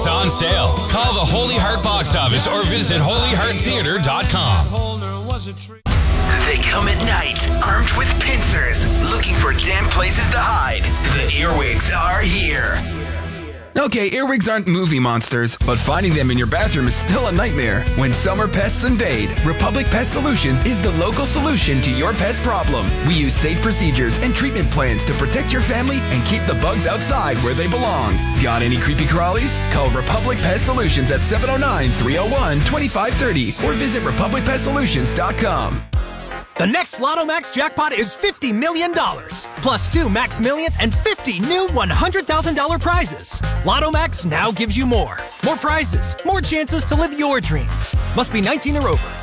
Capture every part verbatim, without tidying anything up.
It's on sale. Call the Holy Heart box office or visit holy heart theater dot com. They come at night, armed with pincers, looking for damp places to hide. The earwigs are here. Okay, earwigs aren't movie monsters, but finding them in your bathroom is still a nightmare. When summer pests invade, Republic Pest Solutions is the local solution to your pest problem. We use safe procedures and treatment plans to protect your family and keep the bugs outside where they belong. Got any creepy crawlies? Call Republic Pest Solutions at seven oh nine, three oh one, two five three oh or visit republic pest solutions dot com. The next Lotto Max jackpot is fifty million dollars, plus two Max Millions and fifty new one hundred thousand dollars prizes. Lotto Max now gives you more. More prizes, more chances to live your dreams. Must be nineteen or over.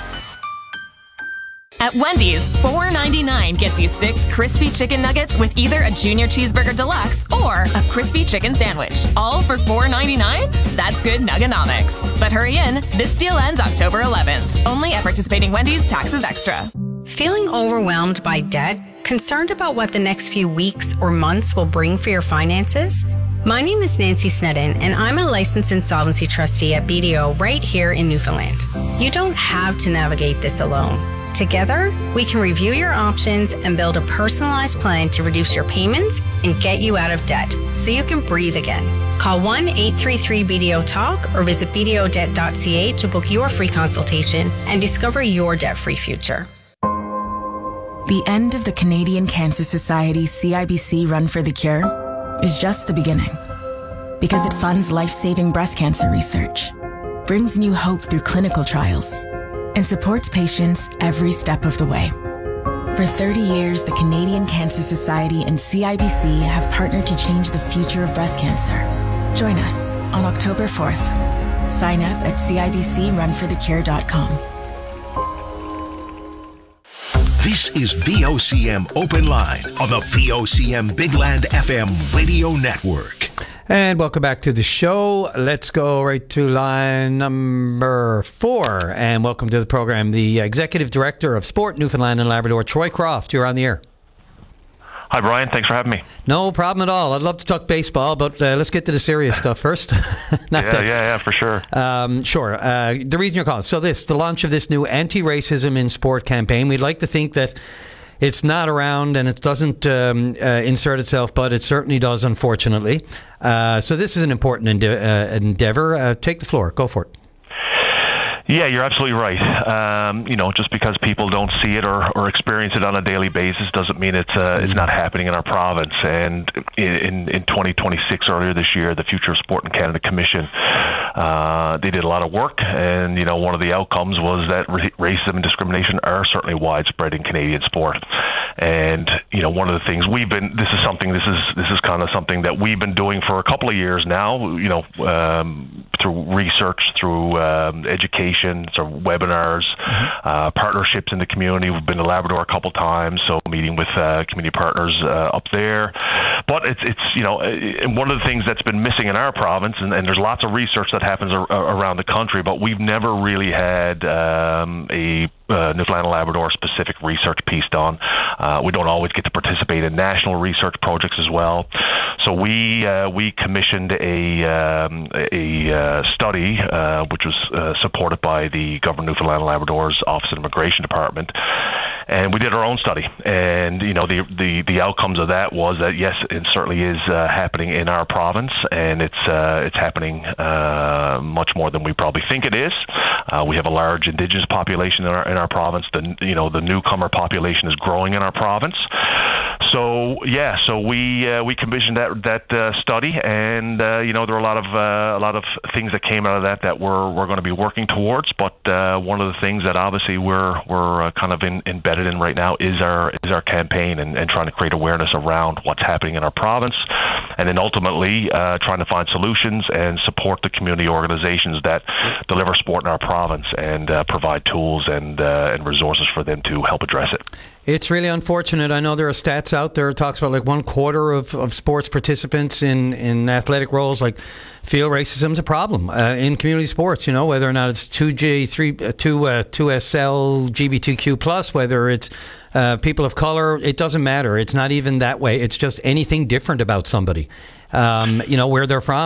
At Wendy's, four ninety-nine gets you six crispy chicken nuggets with either a Junior Cheeseburger Deluxe or a crispy chicken sandwich. All for four ninety-nine? That's good nuggonomics. But hurry in, this deal ends October eleventh. Only at participating Wendy's, taxes extra. Feeling overwhelmed by debt? Concerned about what the next few weeks or months will bring for your finances? My name is Nancy Snedden, and I'm a licensed insolvency trustee at B D O right here in Newfoundland. You don't have to navigate this alone. Together, we can review your options and build a personalized plan to reduce your payments and get you out of debt so you can breathe again. Call one eight three three B D O talk or visit b d o debt dot c a to book your free consultation and discover your debt-free future. The end of the Canadian Cancer Society C I B C Run for the Cure is just the beginning, because it funds life-saving breast cancer research, brings new hope through clinical trials, and supports patients every step of the way. For thirty years, the Canadian Cancer Society and C I B C have partnered to change the future of breast cancer. Join us on October fourth. Sign up at c i b c run for the cure dot com. This is V O C M Open Line on the V O C M Big Land F M radio network. And welcome back to the show. Let's go right to line number four. And welcome to the program, the Executive Director of Sport, Newfoundland and Labrador, Troy Croft. You're on the air. Hi, Brian. Thanks for having me. No problem at all. I'd love to talk baseball, but uh, let's get to the serious stuff first. Not yeah, that, yeah, yeah, for sure. Um, sure. Uh, the reason you're calling. So this, the launch of this new anti-racism in sport campaign. We'd like to think that it's not around and it doesn't um, uh, insert itself, but it certainly does, unfortunately. Uh, so this is an important ende- uh, endeavor. Uh, take the floor. Go for it. Yeah, you're absolutely right. Um, you know, just because people don't see it or, or experience it on a daily basis doesn't mean it's uh, it's not happening in our province. And in in twenty twenty-six, earlier this year, the Future of Sport in Canada Commission, uh, they did a lot of work, and you know, one of the outcomes was that racism and discrimination are certainly widespread in Canadian sport. And you know, one of the things we've been this is something this is this is kind of something that we've been doing for a couple of years now. You know, um, through research, through um, education, sort of webinars, mm-hmm. uh, partnerships in the community. We've been to Labrador a couple times, so meeting with uh, community partners uh, up there. But it's it's you know, and one of the things that's been missing in our province, and, and there's lots of research that happens ar- around the country, but we've never really had um, a Uh, Newfoundland and Labrador specific research piece done. Uh, we don't always get to participate in national research projects as well. So we uh, we commissioned a um, a uh, study uh, which was uh, supported by the Government of Newfoundland and Labrador's Office of Immigration Department, and we did our own study. And you know, the the the outcomes of that was that yes, it certainly is uh, happening in our province, and it's uh, it's happening uh, much more than we probably think it is. Uh, we have a large Indigenous population in our in our province. The you know the newcomer population is growing in our province. So yeah, so we uh, we commissioned that that uh, study, and uh, you know there are a lot of uh, a lot of things that came out of that that we're we're going to be working towards. But uh, one of the things that obviously we're we're uh, kind of in, embedded in right now is our is our campaign and, and trying to create awareness around what's happening in our province, and then ultimately uh, trying to find solutions and support the community organizations that deliver sport in our province and uh, provide tools and uh, and resources for them to help address it. It's really unfortunate. I know there are stats out there that talks about like one quarter of, of sports participants in, in athletic roles like feel racism is a problem uh, in community sports, you know, whether or not it's two G, three, two, uh, two S L, L G B T Q plus, whether it's uh, people of color, it doesn't matter. It's not even that way. It's just anything different about somebody, um, you know, where they're from.